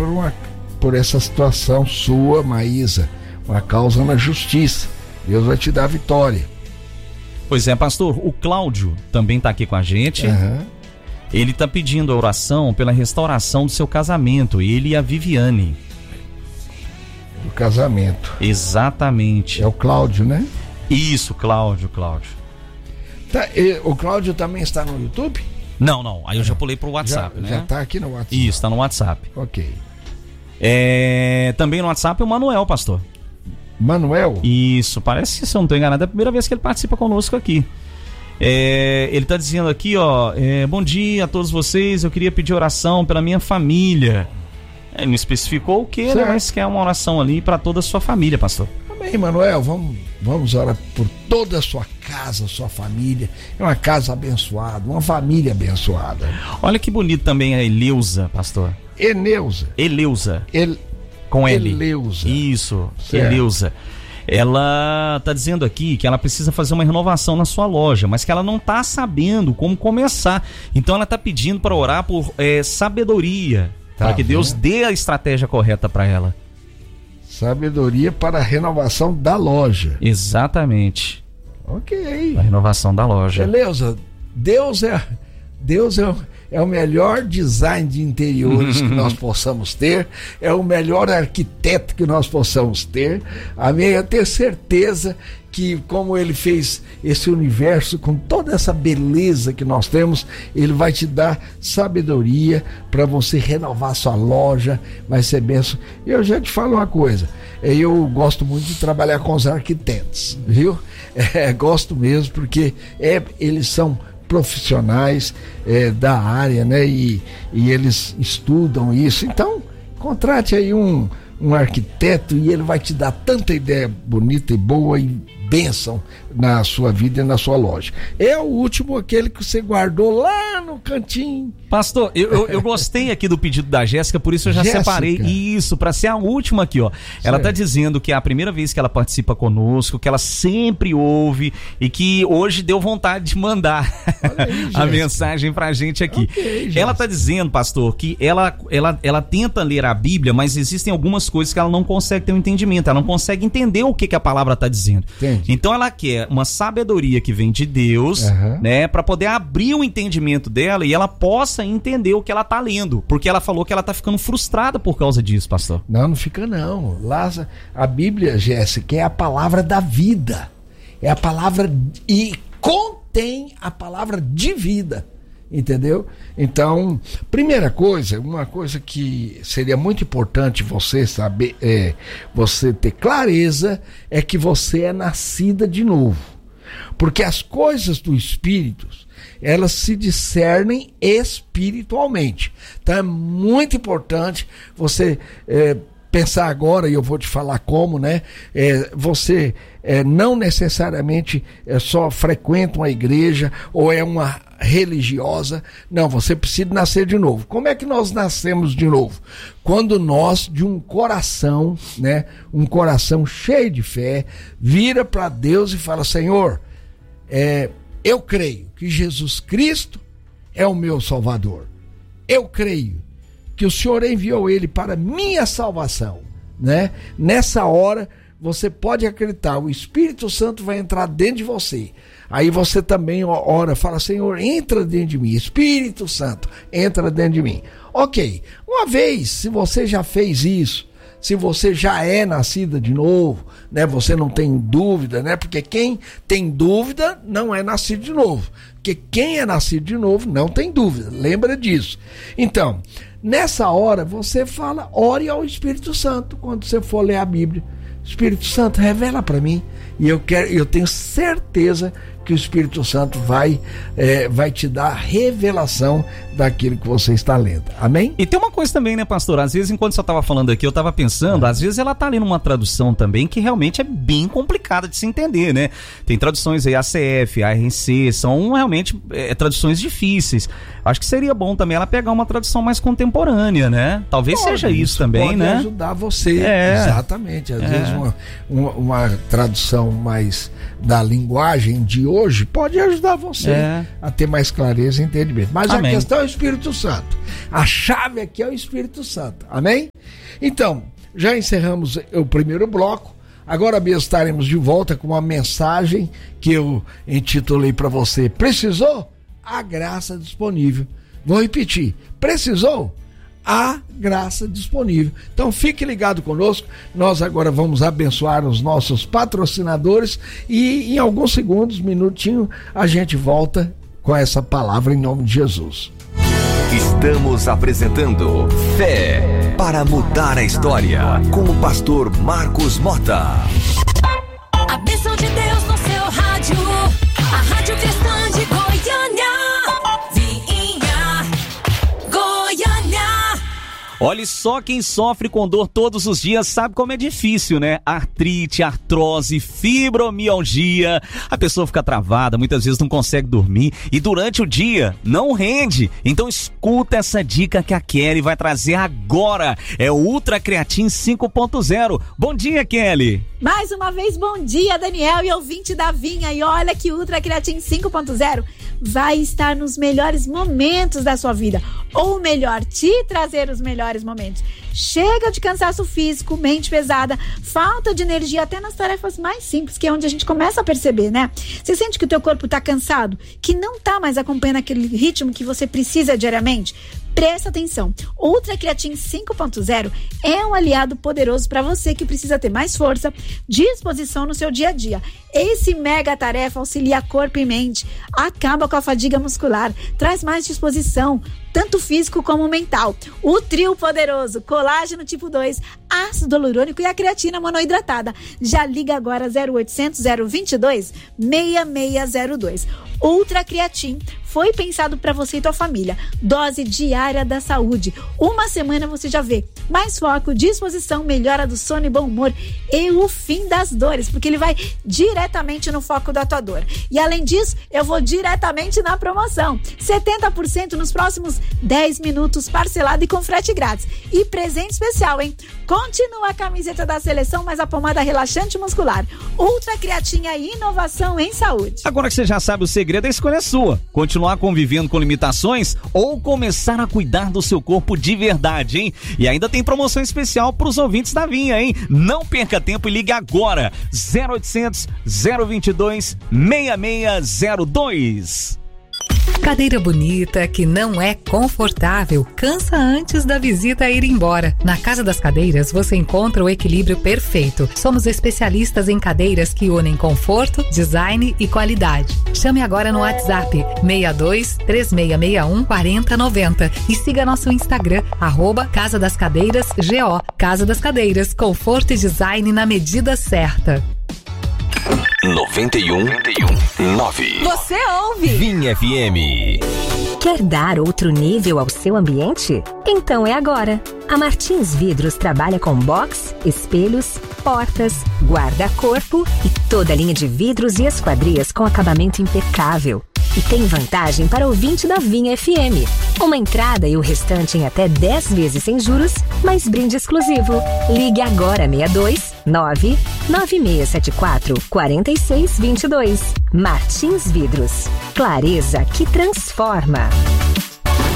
por essa situação sua, Maísa, uma causa na justiça. Deus vai te dar vitória. Pois é, pastor, o Cláudio também está aqui com a gente. Ele está pedindo a oração pela restauração do seu casamento, ele e a Viviane. Do casamento. Exatamente. É o Cláudio, né? Isso, Cláudio. Tá, o Cláudio também está no YouTube? Não. Aí eu já pulei pro WhatsApp, né? Já está aqui no WhatsApp. Isso, está no WhatsApp. Ok. Também no WhatsApp o Manuel, pastor. Manuel? Isso, parece que, se eu não estou enganado, é a primeira vez que ele participa conosco aqui. Ele está dizendo aqui, ó, bom dia a todos vocês, eu queria pedir oração pela minha família. Ele não especificou o que, né, mas quer uma oração ali para toda a sua família, pastor. Amém, Manuel, vamos orar por toda a sua casa, sua família. É uma casa abençoada, uma família abençoada. Olha que bonito também a Eleusa, pastor. Eleusa. Com L. Eleusa. Isso, certo. Eleusa. Ela tá dizendo aqui que ela precisa fazer uma renovação na sua loja, mas que ela não tá sabendo como começar. Então ela tá pedindo para orar por sabedoria, para que Deus dê a estratégia correta para ela. Sabedoria para a renovação da loja. Exatamente. Ok. A renovação da loja. Eleusa, Deus é o melhor design de interiores que nós possamos ter, é o melhor arquiteto que nós possamos ter. Amém? Eu tenho certeza que, como ele fez esse universo com toda essa beleza que nós temos, ele vai te dar sabedoria para você renovar sua loja, vai ser benção. Eu já te falo uma coisa, eu gosto muito de trabalhar com os arquitetos, viu? Gosto mesmo, porque eles são profissionais da área, né? E eles estudam isso. Então, contrate aí um arquiteto e ele vai te dar tanta ideia bonita e boa e bênção na sua vida e na sua loja. É o último, aquele que você guardou lá no cantinho. Pastor, eu gostei aqui do pedido da Jéssica, por isso eu já separei isso para ser a última aqui, ó. Certo. Ela tá dizendo que é a primeira vez que ela participa conosco, que ela sempre ouve e que hoje deu vontade de mandar aí, a mensagem pra gente aqui. Okay, ela tá dizendo, pastor, que ela tenta ler a Bíblia, mas existem algumas coisas que ela não consegue ter um entendimento, ela não consegue entender o que a palavra tá dizendo. Entendi. Então ela quer uma sabedoria que vem de Deus, né, para poder abrir o entendimento dela e ela possa entender o que ela tá lendo, porque ela falou que ela tá ficando frustrada por causa disso, pastor. Não fica não. Lá a Bíblia, Jéssica, é a palavra da vida. É a palavra e contém a palavra de vida. Entendeu? Então, primeira coisa, uma coisa que seria muito importante você saber, você ter clareza, é que você é nascida de novo. Porque as coisas do Espírito, elas se discernem espiritualmente. Então é muito importante você pensar agora, e eu vou te falar como, né? Você não necessariamente só frequenta uma igreja ou é uma religiosa. Não, você precisa nascer de novo. Como é que nós nascemos de novo? Quando nós, de um coração, né? Um coração cheio de fé, vira para Deus e fala: Senhor, eu creio que Jesus Cristo é o meu Salvador. Eu creio que o Senhor enviou ele para minha salvação, né? Nessa hora, você pode acreditar, o Espírito Santo vai entrar dentro de você. Aí você também ora, fala: Senhor, entra dentro de mim. Espírito Santo, entra dentro de mim. Ok, uma vez, se você já fez isso, se você já é nascida de novo, né? Você não tem dúvida, né? Porque quem tem dúvida não é nascido de novo. Porque quem é nascido de novo não tem dúvida. Lembra disso. Então, nessa hora, você fala, ore ao Espírito Santo quando você for ler a Bíblia. Espírito Santo, revela para mim. E eu tenho certeza que o Espírito Santo vai te dar a revelação daquilo que você está lendo. Amém? E tem uma coisa também, né, pastor? Às vezes, enquanto você estava falando aqui, eu estava pensando, às vezes ela está lendo uma tradução também que realmente é bem complicada de se entender, né? Tem traduções aí, ACF, ARC, são realmente traduções difíceis. Acho que seria bom também ela pegar uma tradução mais contemporânea, né? Talvez seja isso também, pode, né? Pode ajudar você, exatamente. Às vezes uma tradução mais da linguagem de hoje pode ajudar você a ter mais clareza e entendimento. Mas Amém. A questão é o Espírito Santo. A chave aqui é o Espírito Santo. Amém? Então, já encerramos o primeiro bloco. Agora mesmo estaremos de volta com uma mensagem que eu intitulei para você. Precisou? A graça disponível. Vou repetir. Precisou? A graça disponível. Então fique ligado conosco. Nós agora vamos abençoar os nossos patrocinadores e em alguns segundos, minutinho, a gente volta com essa palavra em nome de Jesus. Estamos apresentando Fé para Mudar a História com o pastor Marcos Mota. A bênção de Deus no seu rádio, a Rádio Cristã de Goiânia. Olha só, quem sofre com dor todos os dias sabe como é difícil, né? Artrite, artrose, fibromialgia. A pessoa fica travada, muitas vezes não consegue dormir e durante o dia não rende. Então escuta essa dica que a Kelly vai trazer agora. É o Ultra Creatin 5.0. Bom dia, Kelly. Mais uma vez, bom dia, Daniel e ouvinte da Vinha. E olha que Ultra Creatin 5.0 vai estar nos melhores momentos da sua vida. Ou melhor, te trazer os melhores momentos. Chega de cansaço físico, mente pesada, falta de energia até nas tarefas mais simples, que é onde a gente começa a perceber, né? Você sente que o teu corpo tá cansado, que não tá mais acompanhando aquele ritmo que você precisa diariamente? Presta atenção, o Ultra Creatin 5.0 é um aliado poderoso para você que precisa ter mais força, disposição no seu dia a dia. Esse mega tarefa auxilia corpo e mente, acaba com a fadiga muscular, traz mais disposição, tanto físico como mental. O trio poderoso, colágeno tipo 2, ácido hialurônico e a creatina monoidratada. Já liga agora 0800 022 6602. Ultra Creatin foi pensado para você e tua família. Dose diária da saúde. Uma semana você já vê mais foco, disposição, melhora do sono e bom humor e o fim das dores, porque ele vai diretamente no foco da tua dor. E além disso, eu vou diretamente na promoção. 70% nos próximos 10 minutos, parcelado e com frete grátis. E presente especial, hein? Continua a camiseta da seleção, mas a pomada relaxante muscular. Ultra Creatin, a inovação em saúde. Agora que você já sabe o segredo, a escolha é sua. Continuar convivendo com limitações ou começar a cuidar do seu corpo de verdade, hein? E ainda tem promoção especial para os ouvintes da Vinha, hein? Não perca tempo e ligue agora. 0800 022 6602. Cadeira bonita que não é confortável, cansa antes da visita ir embora. Na Casa das Cadeiras você encontra o equilíbrio perfeito. Somos especialistas em cadeiras que unem conforto, design e qualidade. Chame agora no WhatsApp 62 3661 4090 e siga nosso Instagram Casa das Cadeiras GO. Casa das Cadeiras, conforto e design na medida certa. 91.9. Você ouve Vinha FM. Quer dar outro nível ao seu ambiente? Então é agora. A Martins Vidros trabalha com box, espelhos, portas, guarda-corpo e toda a linha de vidros e esquadrias com acabamento impecável. E tem vantagem para ouvinte da Vinha FM. Uma entrada e o restante em até 10 vezes sem juros, mais brinde exclusivo. Ligue agora 62 99674 4622. Martins Vidros. Clareza que transforma.